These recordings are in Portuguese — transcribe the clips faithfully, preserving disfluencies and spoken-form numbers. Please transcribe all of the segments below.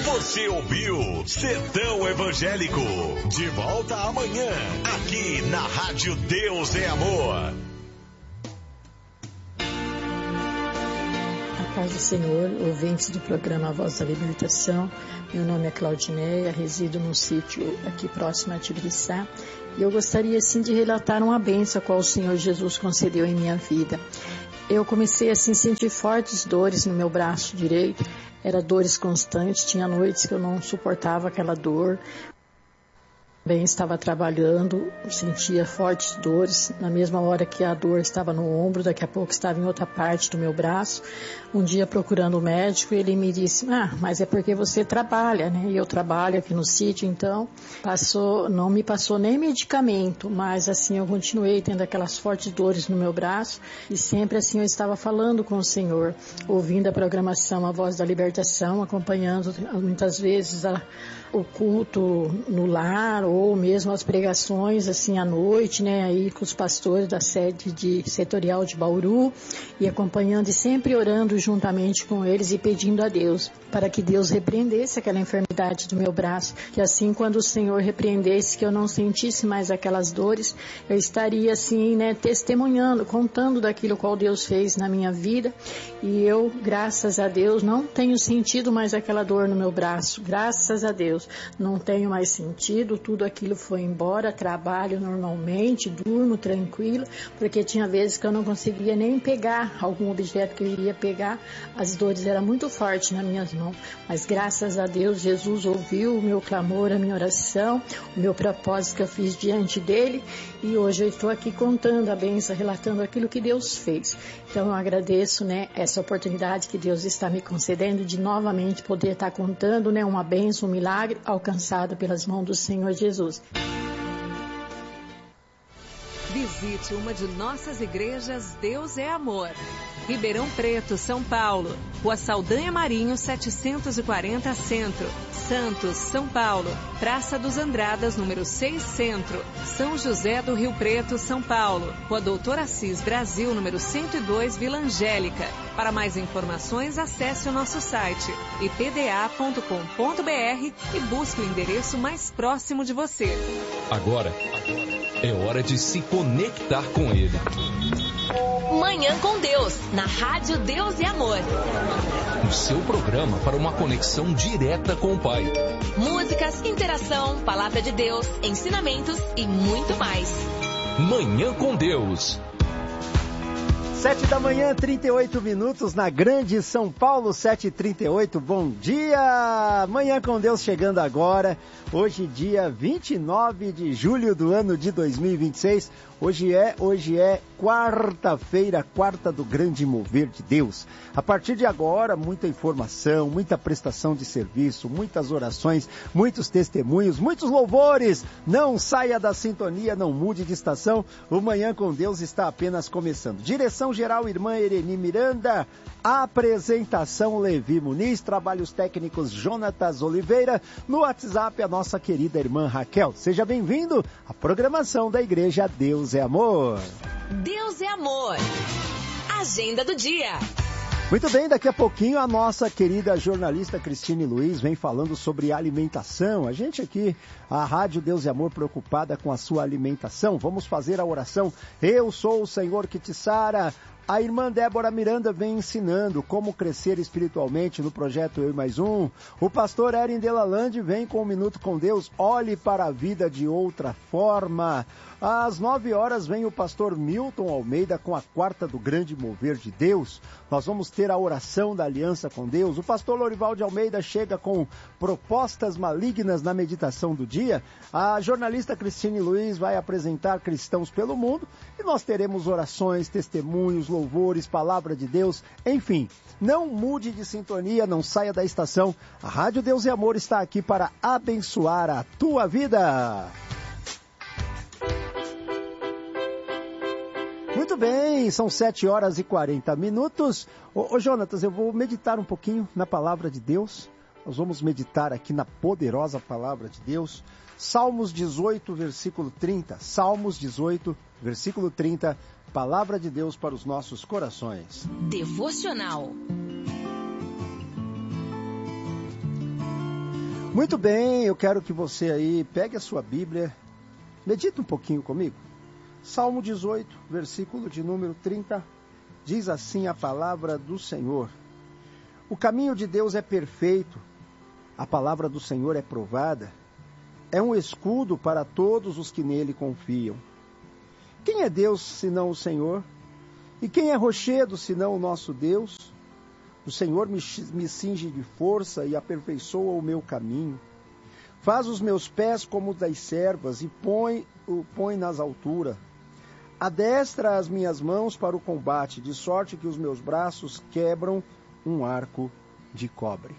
Você ouviu Sertão Evangélico. De volta amanhã, aqui na Rádio Deus é Amor. A paz do Senhor, ouvintes do programa Voz da Libertação. Meu nome é Claudineia, resido num sítio aqui próximo a Tibiriçá. E eu gostaria, assim, de relatar uma bênção a qual o Senhor Jesus concedeu em minha vida. Eu comecei, assim, a sentir fortes dores no meu braço direito. Era dores constantes, tinha noites que eu não suportava aquela dor. Também estava trabalhando, sentia fortes dores, na mesma hora que a dor estava no ombro, daqui a pouco estava em outra parte do meu braço. Um dia procurando o médico, ele me disse, ah, mas é porque você trabalha, né? E eu trabalho aqui no sítio, então passou, não me passou nem medicamento, mas assim eu continuei tendo aquelas fortes dores no meu braço e sempre assim eu estava falando com o Senhor, ouvindo a programação A Voz da Libertação, acompanhando muitas vezes a, o culto no lar, ou mesmo as pregações assim à noite, né, aí com os pastores da sede de setorial de Bauru, e acompanhando e sempre orando juntamente com eles e pedindo a Deus para que Deus repreendesse aquela enfermidade do meu braço, que assim quando o Senhor repreendesse, que eu não sentisse mais aquelas dores, eu estaria assim, né, testemunhando, contando daquilo qual Deus fez na minha vida, e eu, graças a Deus, não tenho sentido mais aquela dor no meu braço, graças a Deus, não tenho mais sentido, tudo aquilo foi embora, trabalho normalmente, durmo tranquilo, porque tinha vezes que eu não conseguia nem pegar algum objeto que eu iria pegar, as dores eram muito fortes nas minhas mãos, mas graças a Deus, Jesus ouviu o meu clamor, a minha oração, o meu propósito que eu fiz diante dele, e hoje eu estou aqui contando a bênção, relatando aquilo que Deus fez. Então eu agradeço, né, essa oportunidade que Deus está me concedendo de novamente poder estar contando, né, uma bênção, um milagre alcançado pelas mãos do Senhor Jesus. Visite uma de nossas igrejas Deus é Amor. Ribeirão Preto, São Paulo. Rua Saldanha Marinho, setecentos e quarenta, Centro. Santos, São Paulo. Praça dos Andradas, número seis, Centro. São José do Rio Preto, São Paulo. Rua Doutor Assis, Brasil, número cento e dois, Vila Angélica. Para mais informações, acesse o nosso site i p d a ponto com ponto b r e busque o endereço mais próximo de você. Agora, é hora de se conectar com Ele. Manhã com Deus, na Rádio Deus e Amor. O seu programa para uma conexão direta com o Pai. Músicas, interação, palavra de Deus, ensinamentos e muito mais. Manhã com Deus. Sete da manhã, trinta e oito minutos, na Grande São Paulo, sete e trinta e oito, bom dia! Manhã com Deus chegando agora, hoje dia vinte e nove de julho do ano de dois mil e vinte e seis, hoje é, hoje é quarta-feira, quarta do grande mover de Deus. A partir de agora, muita informação, muita prestação de serviço, muitas orações, muitos testemunhos, muitos louvores. Não saia da sintonia, não mude de estação, o Manhã com Deus está apenas começando. Direção geral, irmã Ereni Miranda. Apresentação, Levi Muniz. Trabalhos técnicos, Jonatas Oliveira. No WhatsApp, a nossa querida irmã Raquel. Seja bem-vindo à programação da Igreja Deus é Amor. Deus é Amor. Agenda do dia. Muito bem, daqui a pouquinho a nossa querida jornalista Cristine Luiz vem falando sobre alimentação. A gente aqui, a Rádio Deus e Amor, preocupada com a sua alimentação. Vamos fazer a oração. Eu sou o Senhor que te sara. A irmã Débora Miranda vem ensinando como crescer espiritualmente no projeto Eu e Mais Um. O pastor Erin Delalande vem com um Minuto com Deus. Olhe para a vida de outra forma. Às nove horas vem o pastor Milton Almeida com a quarta do grande mover de Deus. Nós vamos ter a oração da aliança com Deus. O pastor Lorival de Almeida chega com propostas malignas na meditação do dia. A jornalista Cristine Luiz vai apresentar Cristãos pelo Mundo. E nós teremos orações, testemunhos, louvores, palavra de Deus. Enfim, não mude de sintonia, não saia da estação. A Rádio Deus e Amor está aqui para abençoar a tua vida. Muito bem, são sete horas e quarenta minutos. Ô, ô Jonatas, eu vou meditar um pouquinho na palavra de Deus. Nós vamos meditar aqui na poderosa palavra de Deus. Salmos dezoito, versículo trinta. Salmos dezoito, versículo trinta. Palavra de Deus para os nossos corações. Devocional. Muito bem, eu quero que você aí pegue a sua Bíblia, medita um pouquinho comigo. Salmo dezoito, versículo de número trinta, diz assim a palavra do Senhor: o caminho de Deus é perfeito, a palavra do Senhor é provada, é um escudo para todos os que nele confiam. Quem é Deus senão o Senhor? E quem é rochedo senão o nosso Deus? O Senhor me, me cinge de força e aperfeiçoa o meu caminho. Faz os meus pés como os das servas e põe, o põe nas alturas. Adestra as minhas mãos para o combate, de sorte que os meus braços quebram um arco de cobre.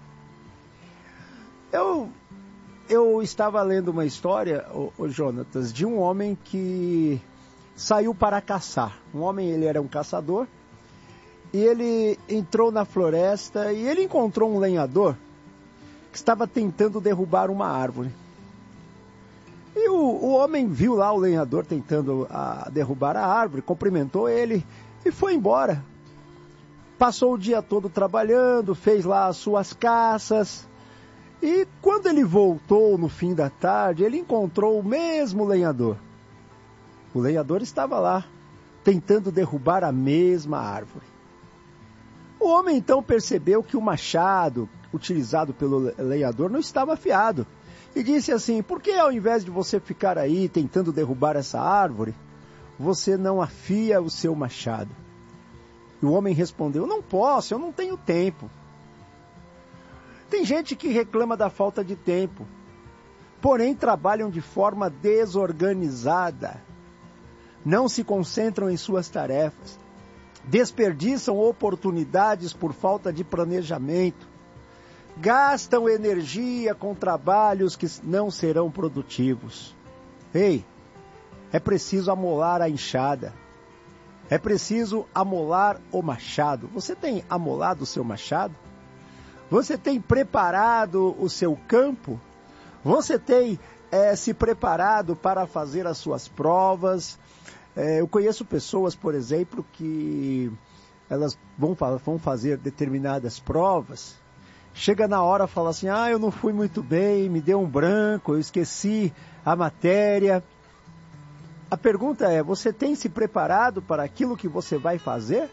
Eu, eu estava lendo uma história, ô, ô Jonatas, de um homem que saiu para caçar. Um homem, ele era um caçador, e ele entrou na floresta e ele encontrou um lenhador que estava tentando derrubar uma árvore. E o, o homem viu lá o lenhador tentando a, derrubar a árvore, cumprimentou ele e foi embora. Passou o dia todo trabalhando, fez lá as suas caças. E quando ele voltou no fim da tarde, ele encontrou o mesmo lenhador. O lenhador estava lá, tentando derrubar a mesma árvore. O homem então percebeu que o machado utilizado pelo lenhador não estava afiado. E disse assim: por que ao invés de você ficar aí tentando derrubar essa árvore, você não afia o seu machado? E o homem respondeu: não posso, eu não tenho tempo. Tem gente que reclama da falta de tempo, porém trabalham de forma desorganizada. Não se concentram em suas tarefas. Desperdiçam oportunidades por falta de planejamento. Gastam energia com trabalhos que não serão produtivos. Ei, é preciso amolar a enxada. É preciso amolar o machado. Você tem amolado o seu machado? Você tem preparado o seu campo? Você tem é, se preparado para fazer as suas provas? É, eu conheço pessoas, por exemplo, que elas vão, vão fazer determinadas provas. Chega na hora e fala assim: ah, eu não fui muito bem, me deu um branco, eu esqueci a matéria. A pergunta é: você tem se preparado para aquilo que você vai fazer?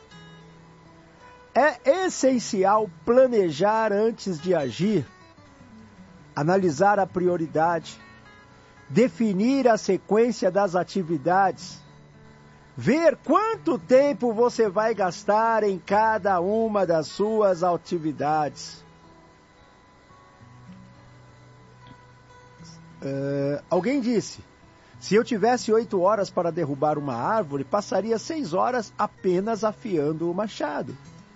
É essencial planejar antes de agir, analisar a prioridade, definir a sequência das atividades, ver quanto tempo você vai gastar em cada uma das suas atividades. Uh, alguém disse: se eu tivesse oito horas para derrubar uma árvore, passaria seis horas apenas afiando o machado.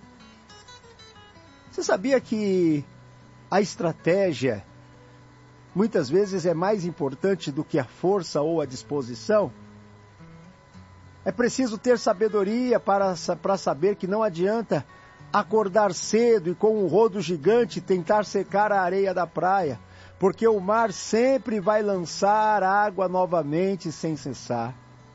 Você sabia que a estratégia muitas vezes é mais importante do que a força ou a disposição? É preciso ter sabedoria para, para saber que não adianta acordar cedo e com um rodo gigante tentar secar a areia da praia, porque o mar sempre vai lançar água novamente sem cessar.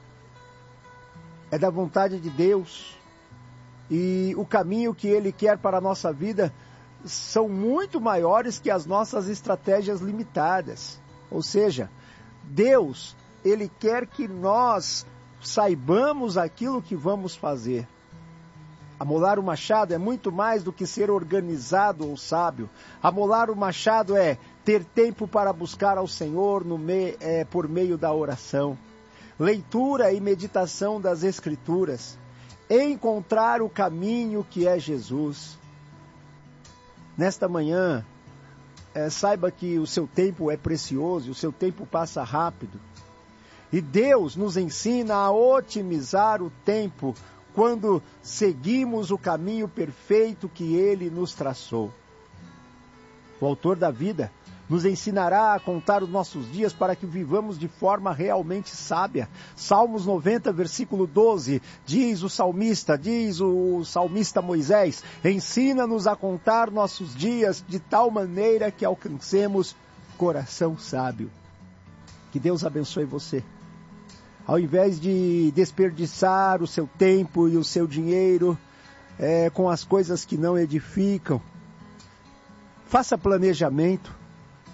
É da vontade de Deus, e o caminho que Ele quer para a nossa vida são muito maiores que as nossas estratégias limitadas. Ou seja, Deus, Ele quer que nós saibamos aquilo que vamos fazer. Amolar o machado é muito mais do que ser organizado ou sábio. Amolar o machado é ter tempo para buscar ao Senhor no me, é, por meio da oração, leitura e meditação das Escrituras, encontrar o caminho que é Jesus. Nesta manhã, é, saiba que o seu tempo é precioso, o seu tempo passa rápido. E Deus nos ensina a otimizar o tempo quando seguimos o caminho perfeito que Ele nos traçou. O autor da vida nos ensinará a contar os nossos dias para que vivamos de forma realmente sábia. Salmos noventa, versículo doze, diz o salmista, diz o salmista Moisés: ensina-nos a contar nossos dias de tal maneira que alcancemos coração sábio. Que Deus abençoe você. Ao invés de desperdiçar o seu tempo e o seu dinheiro é, com as coisas que não edificam, faça planejamento,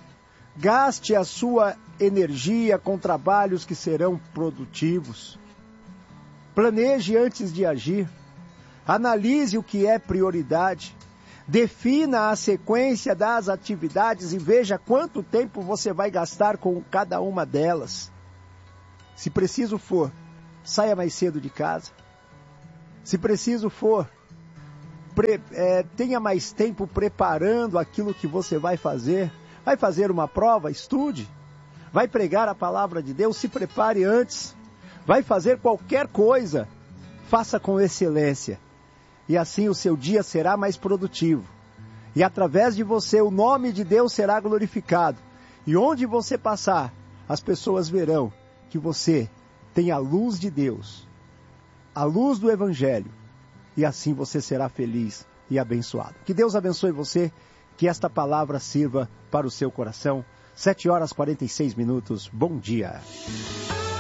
Gaste a sua energia com trabalhos que serão produtivos. Planeje antes de agir. Analise o que é prioridade. Defina a sequência das atividades e veja quanto tempo você vai gastar com cada uma delas. Se preciso for, saia mais cedo de casa. Se preciso for, pre, é, tenha mais tempo preparando aquilo que você vai fazer. Vai fazer uma prova? Estude. Vai pregar a palavra de Deus? Se prepare antes. Vai fazer qualquer coisa, faça com excelência. E assim o seu dia será mais produtivo. E através de você o nome de Deus será glorificado. E onde você passar, as pessoas verão que você tem a luz de Deus, a luz do Evangelho. E assim você será feliz e abençoado. Que Deus abençoe você, que esta palavra sirva para o seu coração. sete horas e quarenta e seis minutos. Bom dia.